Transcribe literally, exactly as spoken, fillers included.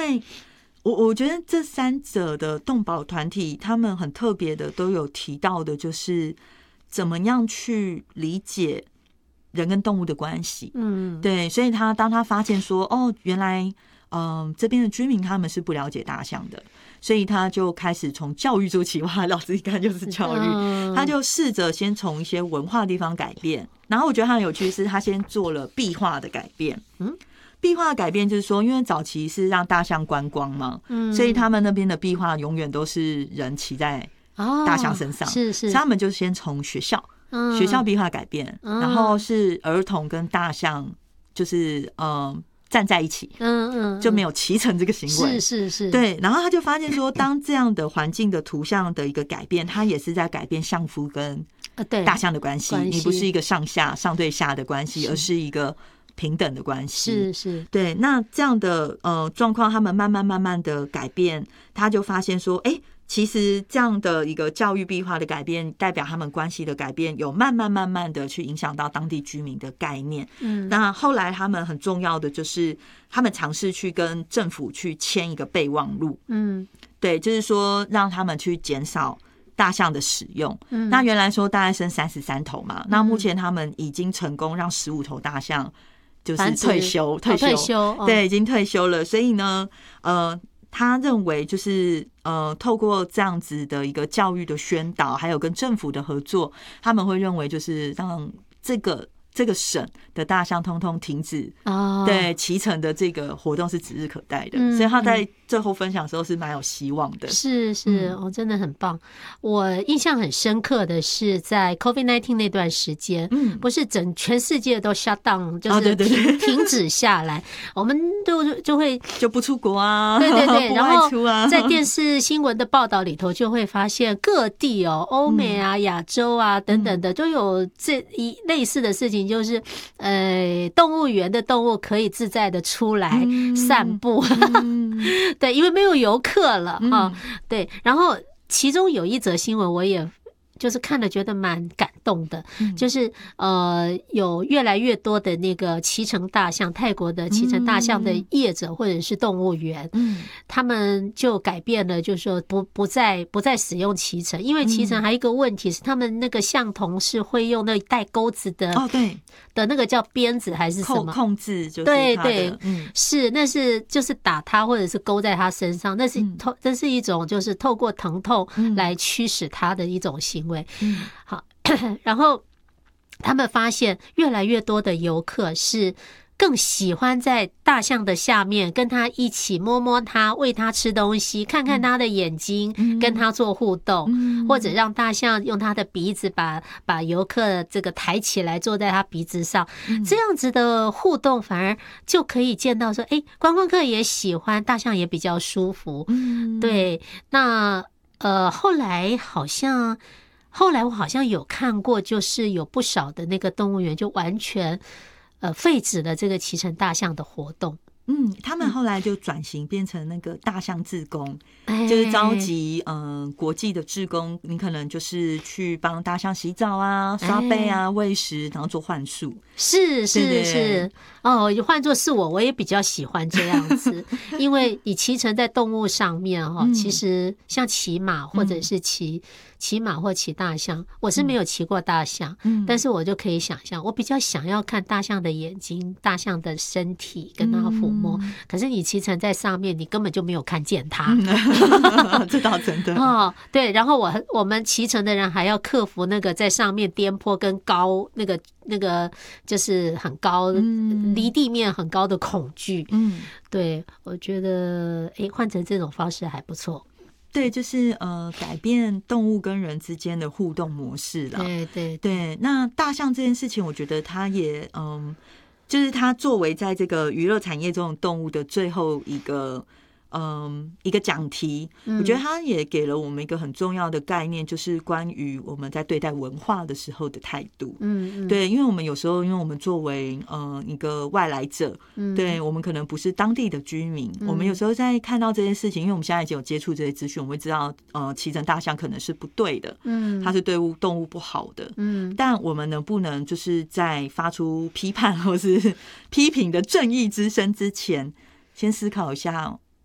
为我我觉得这三者的动保团体，他们很特别的都有提到的，就是怎么样去理解人跟动物的关系。嗯，对，所以他当他发现说，哦，原来嗯、呃、这边的居民他们是不了解大象的，所以他就开始从教育做起。哇，老师一看就是教育，他就试着先从一些文化的地方改变。然后我觉得他很有趣的是，他先做了壁画的改变。嗯。壁画的改变就是说，因为早期是让大象观光嘛，嗯，所以他们那边的壁画永远都是人骑在大象身上，哦、是是，所以他们就先从学校、嗯、学校壁画改变，嗯、然后是儿童跟大象就是呃站在一起，嗯嗯，就没有骑乘这个行为，是是是，对。然后他就发现说，当这样的环境的图像的一个改变，它也是在改变象夫跟大象的关系，你不是一个上下上对下的关系，而是一个平等的关系，是是，对。那这样的呃状况，他们慢慢慢慢的改变，他就发现说，哎、欸，其实这样的一个教育壁画的改变，代表他们关系的改变，有慢慢慢慢的去影响到当地居民的概念。嗯，那后来他们很重要的就是，他们尝试去跟政府去签一个备忘录。嗯，对，就是说让他们去减少大象的使用。嗯，那原来说大概生三十三头嘛，那目前他们已经成功让十五头大象就是退休，退休，退休，哦、对，已经退休了。所以呢，呃，他认为就是呃，透过这样子的一个教育的宣导，还有跟政府的合作，他们会认为就是让这个这个省的大象通通停止，哦、对骑乘的这个活动是指日可待的。嗯、所以他在最后分享的时候是蛮有希望的。是是，嗯、哦，真的很棒。我印象很深刻的是，在 COVID 十九 那段时间，嗯，不是整全世界都 shut down， 就是停、哦、对对对停止下来，我们就就会就不出国啊，对对对，然后在电视新闻的报道里头就会发现各地哦，欧美啊、亚洲啊等等的，都有这一类似的事情，就是呃，动物园的动物可以自在的出来散步。嗯对，因为没有游客了哈、嗯，对。然后其中有一则新闻，我也就是看了觉得蛮感动的，嗯、就是呃，有越来越多的那个骑乘大象，泰国的骑乘大象的业者或者是动物园，嗯，他们就改变了，就是说不不再不再使用骑乘，因为骑乘还有一个问题是，他们那个象童是会用那带钩子的哦，对的那个叫鞭子还是什么控制，就是对对，嗯，是那是就是打他或者是勾在他身上，那是透、嗯、那是一种就是透过疼痛来驱使他的一种行为。嗯，好，然后他们发现越来越多的游客是更喜欢在大象的下面跟他一起摸摸他，喂他吃东西，看看他的眼睛，嗯、跟他做互动，嗯、或者让大象用他的鼻子把把游客这个抬起来坐在他鼻子上，嗯、这样子的互动反而就可以见到说，哎，观光客也喜欢，大象也比较舒服。嗯、对，那呃后来好像。后来我好像有看过，就是有不少的那个动物园就完全呃废止了这个骑乘大象的活动。嗯，他们后来就转型变成那个大象志工，嗯、就是召集嗯、呃、国际的志工，你可能就是去帮大象洗澡啊、刷背啊、喂食，然后做幻术。是是是，是哦，换作是我，我也比较喜欢这样子，因为你骑乘在动物上面哈，嗯、其实像骑马或者是骑。嗯骑马或骑大象，我是没有骑过大象，嗯、但是我就可以想象，我比较想要看大象的眼睛、大象的身体，跟它抚摸。嗯、可是你骑乘在上面，你根本就没有看见它，嗯、这倒真的哦。对，然后我我们骑乘的人还要克服那个在上面颠簸跟高那个那个就是很高，嗯、离地面很高的恐惧。嗯，对，我觉得哎，换成这种方式还不错。对，就是呃，改变动物跟人之间的互动模式啦。对对对，那大象这件事情，我觉得它也嗯，就是它作为在这个娱乐产业中的动物的最后一个嗯一个讲题，我觉得它也给了我们一个很重要的概念，就是关于我们在对待文化的时候的态度。嗯嗯，对，因为我们有时候，因为我们作为呃一个外来者，嗯，对我们可能不是当地的居民，嗯、我们有时候在看到这件事情，因为我们现在已经有接触这些资讯，我们会知道呃骑乘大象可能是不对的，嗯，它是对动物不好的，嗯，但我们能不能就是在发出批判或是批评的正义之声之前，先思考一下，